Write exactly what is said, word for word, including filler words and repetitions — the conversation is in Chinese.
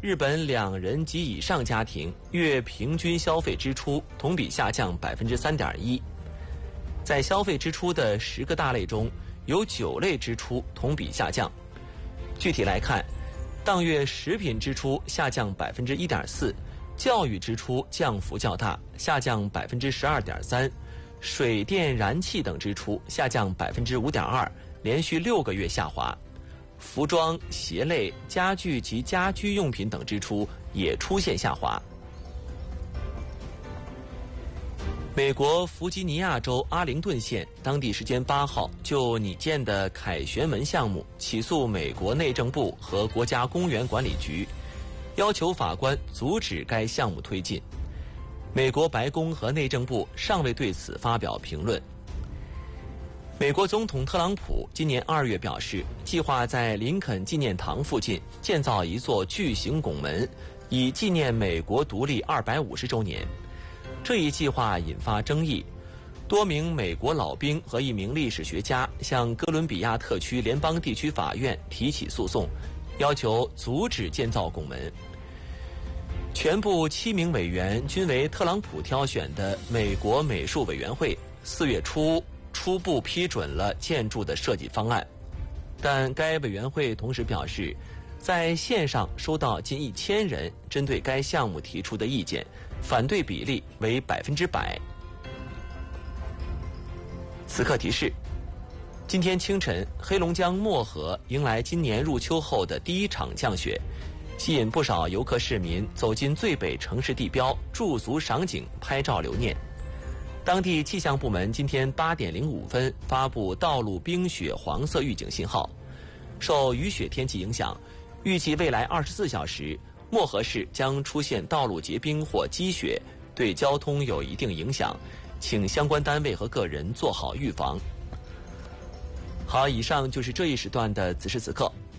日本两人及以上家庭月平均消费支出同比下降 百分之三点一。在消费支出的十个大类中，有九类支出同比下降。具体来看，当月食品支出下降 百分之一点四， 教育支出降幅较大，下降 百分之十二点三， 水电燃气等支出下降 百分之五点二， 连续六个月下滑。服装、鞋类、家具及家居用品等支出也出现下滑。美国弗吉尼亚州阿灵顿县当地时间八号就拟建的凯旋门项目起诉美国内政部和国家公园管理局，要求法官阻止该项目推进。美国白宫和内政部尚未对此发表评论。美国总统特朗普今年二月表示，计划在林肯纪念堂附近建造一座巨型拱门，以纪念美国独立二百五十周年。这一计划引发争议，多名美国老兵和一名历史学家向哥伦比亚特区联邦地区法院提起诉讼，要求阻止建造拱门。全部七名委员均为特朗普挑选的美国美术委员会，四月初初步批准了建筑的设计方案，但该委员会同时表示，在线上收到近一千人针对该项目提出的意见，反对比例为百分之百。此刻提示：今天清晨，黑龙江漠河迎来今年入秋后的第一场降雪，吸引不少游客市民走进最北城市地标驻足赏景、拍照留念。当地气象部门今天八点零五分发布道路冰雪黄色预警信号。受雨雪天气影响，预计未来二十四小时，漠河市将出现道路结冰或积雪，对交通有一定影响，请相关单位和个人做好预防。好，以上就是这一时段的此时此刻。